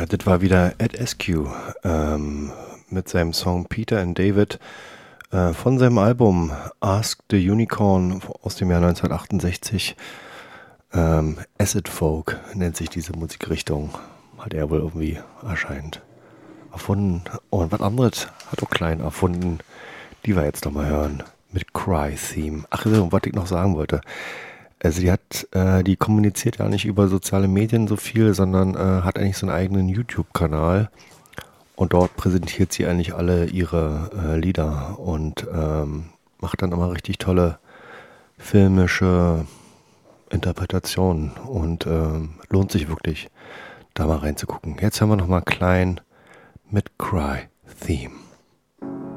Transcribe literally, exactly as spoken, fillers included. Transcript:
Ja, das war wieder Ed Askew ähm, mit seinem Song Peter and David äh, von seinem Album Ask the Unicorn aus dem Jahr neunzehnhundertachtundsechzig. Ähm, Acid Folk nennt sich diese Musikrichtung, hat er wohl irgendwie erscheint erfunden. Und was anderes hat auch Klein erfunden, die wir jetzt nochmal hören mit Cry Theme. Ach so, was ich noch sagen wollte. Also die hat, äh, die kommuniziert ja nicht über soziale Medien so viel, sondern äh, hat eigentlich so einen eigenen YouTube-Kanal und dort präsentiert sie eigentlich alle ihre äh, Lieder und ähm, macht dann immer richtig tolle filmische Interpretationen und ähm, lohnt sich wirklich, da mal reinzugucken. Jetzt hören wir nochmal Klein mit Cry Theme.